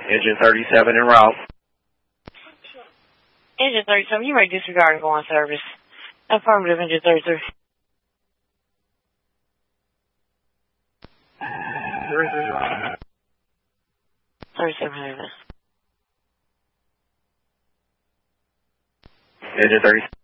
Engine 37 en route. Engine 37, you may disregard and go on service. Affirmative, Engine 33. 3700. Engine 37.